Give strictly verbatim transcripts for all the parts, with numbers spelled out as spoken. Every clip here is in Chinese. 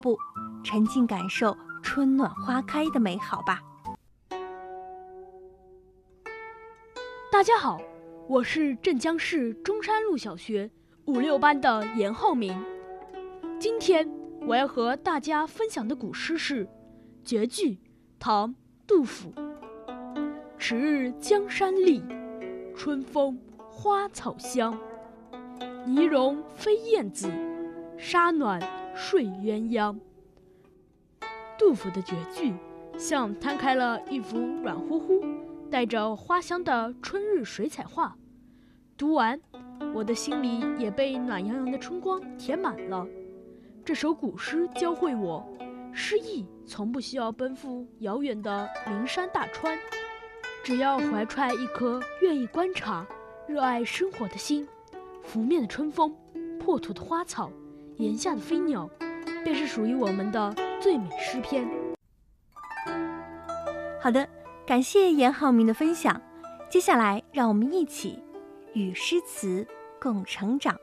步，沉浸感受春暖花开的美好吧。 大家好，我是镇江市中山路小学五六班的严浩明。今天我要和大家分享的古诗是《绝句》，唐·杜甫。迟日江山丽，春风花草香。泥融飞燕子，沙暖睡鸳鸯。杜甫的绝句像摊开了一幅软乎乎带着花香的春日水彩画，读完我的心里也被暖洋洋的春光填满了。这首古诗教会我，诗意从不需要奔赴遥远的名山大川，只要怀揣一颗愿意观察、热爱生活的心，拂面的春风、破土的花草、檐下的飞鸟，便是属于我们的最美诗篇。 好的，感谢严浩明的分享。接下来让我们一起与诗词共成长。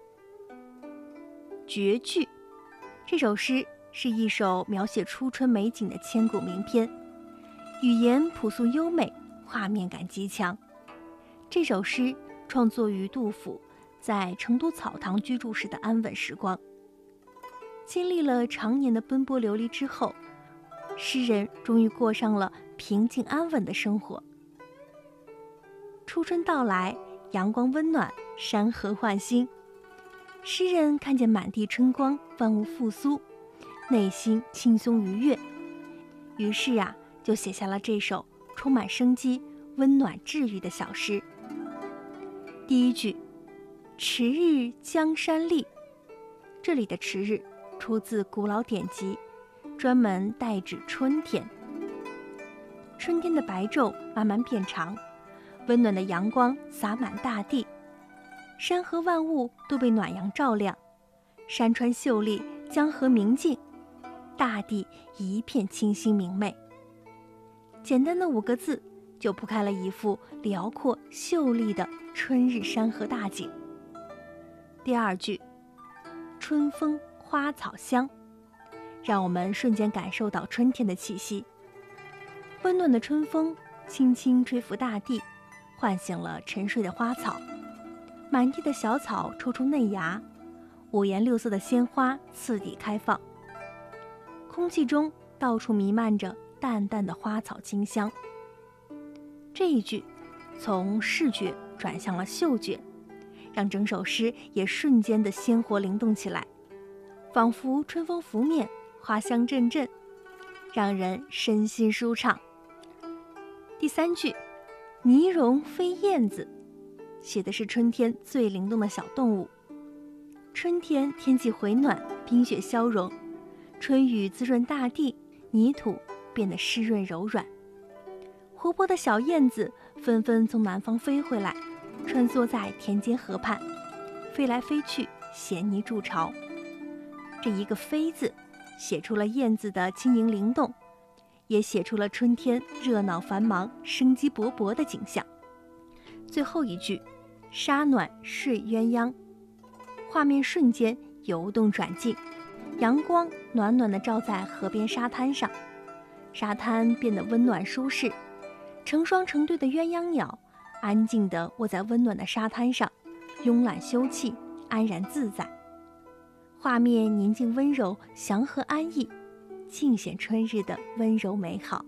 绝句这首诗是一首描写初春美景的千古名篇，语言朴素优美，画面感极强。这首诗创作于杜甫在成都草堂居住时的安稳时光。经历了常年的奔波流离之后，诗人终于过上了平静安稳的生活。初春到来，阳光温暖，山河焕新。诗人看见满地春光，万物复苏，内心轻松愉悦，于是啊，就写下了这首充满生机、温暖治愈的小诗。第一句，迟日江山丽，这里的迟日出自古老典籍，专门代指春天。春天的白昼慢慢变长，温暖的阳光洒满大地，山河万物都被暖阳照亮，山川秀丽，江河明净，大地一片清新明媚。简单的五个字就铺开了一幅辽阔秀丽的春日山河大景。第二句，春风花草香，让我们瞬间感受到春天的气息。温暖的春风轻轻吹拂大地，唤醒了沉睡的花草，满地的小草抽出嫩芽，五颜六色的鲜花次第开放，空气中到处弥漫着淡淡的花草清香。这一句从视觉转向了嗅觉，让整首诗也瞬间的鲜活灵动起来，仿佛春风拂面，花香阵阵，让人身心舒畅。第三句，泥融飞燕子，写的是春天最灵动的小动物。春天天气回暖，冰雪消融，春雨滋润大地，泥土变得湿润柔软。活泼的小燕子纷纷从南方飞回来，穿梭在田间河畔，飞来飞去，衔泥筑巢。这一个飞字写出了燕子的轻盈灵动，也写出了春天热闹繁忙、生机勃勃的景象。最后一句，沙暖睡鸳鸯，画面瞬间游动转静，阳光暖暖地照在河边沙滩上，沙滩变得温暖舒适，成双成对的鸳鸯鸟安静地卧在温暖的沙滩上，慵懒休憩，安然自在。画面宁静温柔，祥和安逸，尽显春日的温柔美好。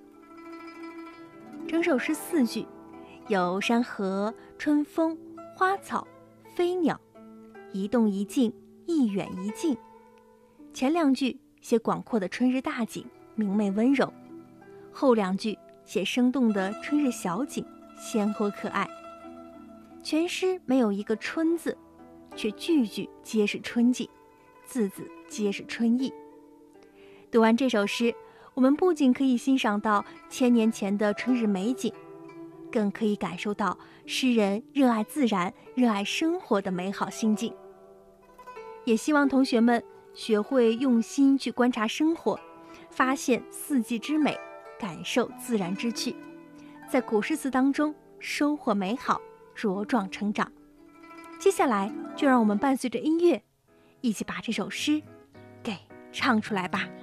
整首诗四句，有山河、春风、花草、飞鸟，一动一静，一远一近。前两句写广阔的春日大景，明媚温柔；后两句写生动的春日小景，鲜活可爱。全诗没有一个春字，却句句皆是春景，字字皆是春意。读完这首诗，我们不仅可以欣赏到千年前的春日美景，更可以感受到诗人热爱自然、热爱生活的美好心境。也希望同学们学会用心去观察生活，发现四季之美，感受自然之趣，在古诗词当中收获美好，茁壮成长。接下来就让我们伴随着音乐，一起把这首诗给唱出来吧。